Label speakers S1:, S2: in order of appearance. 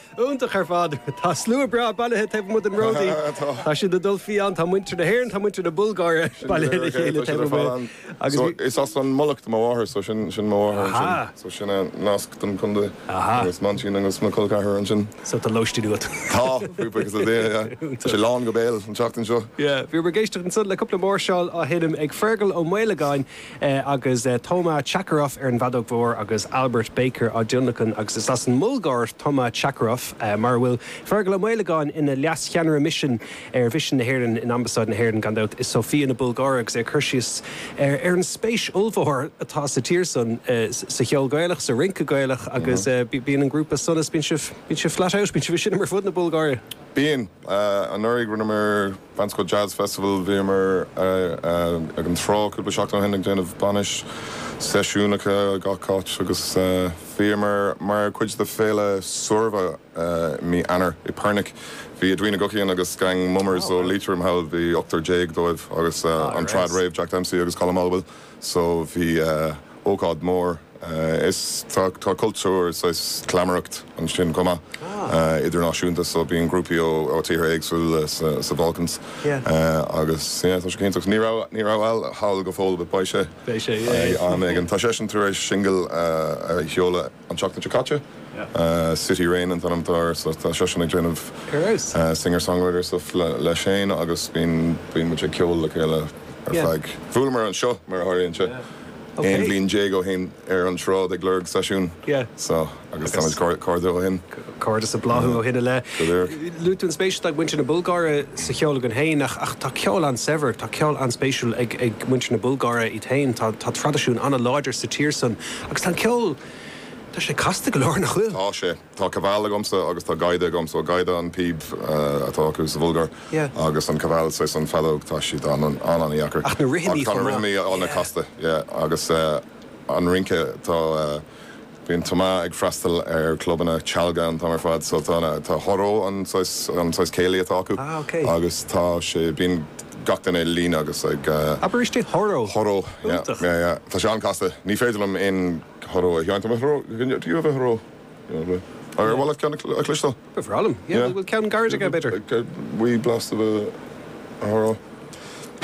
S1: úntaach ar fád tá slú bra bailthe taobh mu an ródaí tá si do dul fián tá muintear na hhéann tá muintear na Bulgáir bailthe chéile
S2: agus is as an mulach má bháthair so sin má so sinna nasc an chunda agus mantín agus na colcathair an sin
S1: so tá loistíú
S2: tá agus a dé sé lán go béil an teachtain seo
S1: bhí mar géisteach an sun le coppla mór seáil a héanam ag fergal ó Mailegáin agus Thomas Chakarov ar an bhadóg mhór agus Albert Baker a Dúnachan agus is as an mulgáir Thomas Chakarov mar bhfuil fergal ó Mailegáin ina leas cheanara mission ar bhisin na hhéireann in ambasáid na hhéireann gandát is Sofia na Bulgáir agus chuirsios ar an spéis ulmhór atá sa tíorsan sa cheol gaiilech sa rinca gaiilech agus bíon an grúpa sonas bín si flat out bín si sin mar fud na Bulgáir.
S2: Bíon an nuirig rinne mar Vanscoil Jazz Festival bhí mar ag an trá chuil seach an hennig déanamh banis seisiúnacha gácát agus bhí mar chuid de féile sorva mí anar I Párnic bhí a dúine gochaíon agus gang mummers ó lítrum hall bhí Octar Jake dóibh agus an trad rave Jack Dempsey agus Colm Alwell so bhí ócád mór is tá cultúr is clamaracht an sin cuma idirnáisiúnta so bíon grúpi ó títhir éagsúil sa Balkans agus tá sé céintach ní rá hall go fóil be baise an tá sé an tuéis single heola an teachna Chicate City Rain an tanamtar so tá sé sin ag déanamh singer-songwriter so le Shane agus bíon mu ceol le chéile ar feig bhuailmar an seo mar tháiríonn se Ein blin Jago hin an trá ag glurg sesiún. So agus tá cordó hin.
S1: Cordas a bláthú ó hinine le. Lútún spéisiú ag muintear na Bulgáire sa cheola an hain ach tá ceol an sever, tá ceol an spéisiúil ag muintear na Bulgáire I tain tá tradiisiún anna láidir sa tíorsan agus tá ceol tá sé casta go leir nach chuil.
S2: Tá sé tá cabhála gomsa agus tá gaide gomsa gaide an píb atá acu sa Bulgar agus an cabháil sa an fellóg tá siad an iachar.
S1: Ach na rihinní
S2: tá rihinní anna casta agus an rince tá bíon Tomá ag freistal ar clubanna Chalgan tá mar fad so tá thoró an sais céala atá acu agus tá sé bíon gachtain é lína agus ag
S1: Aberiste thoró
S2: tá sé an casta ní féidirlam in Horo, you want to throw? Do you have a horo? Or well, can a clistal?
S1: Before all, we'll count garage again better.
S2: We blasted a horo.